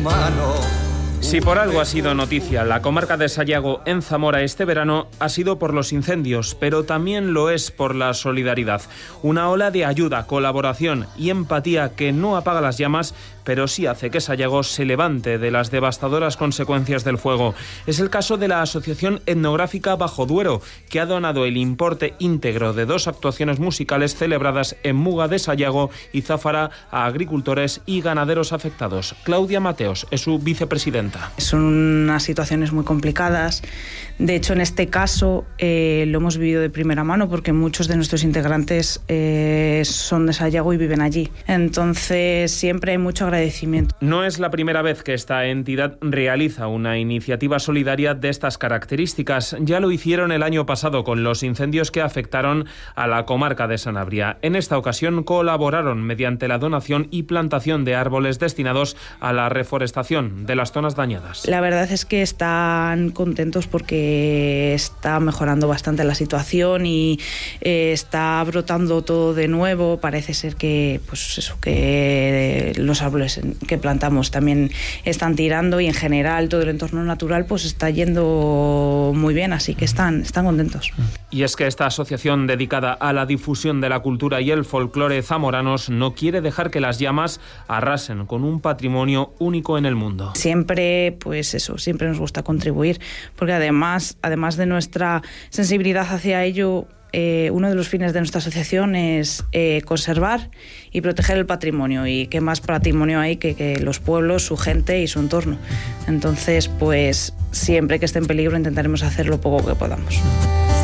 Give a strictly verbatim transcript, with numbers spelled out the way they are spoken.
humano. Si por algo ha sido noticia la comarca de Sayago en Zamora este verano, ha sido por los incendios, pero también lo es por la solidaridad. Una ola de ayuda, colaboración y empatía que no apaga las llamas, pero sí hace que Sayago se levante de las devastadoras consecuencias del fuego. Es el caso de la Asociación Etnográfica Bajo Duero, que ha donado el importe íntegro de dos actuaciones musicales celebradas en Muga de Sayago y Záfara a agricultores y ganaderos afectados. Claudia Mateos es su vicepresidenta. Son unas situaciones muy complicadas. De hecho, en este caso eh, lo hemos vivido de primera mano porque muchos de nuestros integrantes eh, son de Sayago y viven allí. Entonces, siempre hay mucho agradecimiento. No es la primera vez que esta entidad realiza una iniciativa solidaria de estas características. Ya lo hicieron el año pasado con los incendios que afectaron a la comarca de Sanabria. En esta ocasión colaboraron mediante la donación y plantación de árboles destinados a la reforestación de las zonas dañadas. La verdad es que están contentos porque está mejorando bastante la situación y eh, está brotando todo de nuevo. Parece ser que, pues eso, que los árboles que plantamos también están tirando y en general todo el entorno natural pues está yendo muy bien, así que están, están contentos. Y es que esta asociación dedicada a la difusión de la cultura y el folclore zamoranos no quiere dejar que las llamas arrasen con un patrimonio único en el mundo. Siempre, pues eso, siempre nos gusta contribuir, porque además, además de nuestra sensibilidad hacia ello, eh, uno de los fines de nuestra asociación es eh, conservar y proteger el patrimonio. Y qué más patrimonio hay que, que los pueblos, su gente y su entorno. Entonces, pues siempre que esté en peligro intentaremos hacer lo poco que podamos.